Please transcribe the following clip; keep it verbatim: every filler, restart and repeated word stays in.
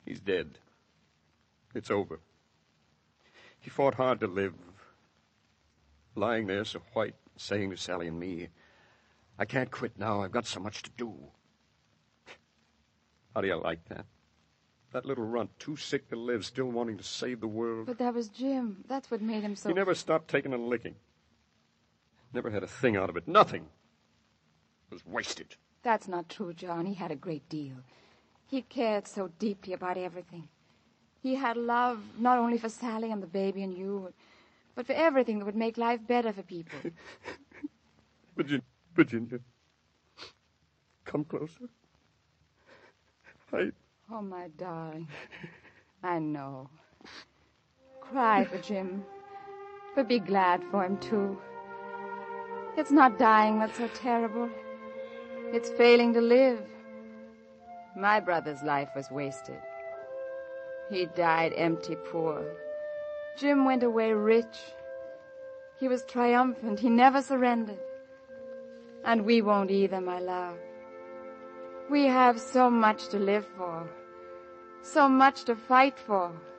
He's dead. It's over. He fought hard to live. Lying there so white, saying to Sally and me, I can't quit now. I've got so much to do. How do you like that? That little runt, too sick to live, still wanting to save the world. But that was Jim. That's what made him so... He never stopped taking a licking. Never had a thing out of it. Nothing. It was wasted. That's not true, John. He had a great deal. He cared so deeply about everything. He had love not only for Sally and the baby and you, but for everything that would make life better for people. Virginia, Virginia, come closer. I... Oh, my darling. I know. Cry for Jim, but be glad for him, too. It's not dying that's so terrible. It's failing to live. My brother's life was wasted. He died empty, poor. Jim went away rich. He was triumphant. He never surrendered. And we won't either, my love. We have so much to live for, so much to fight for.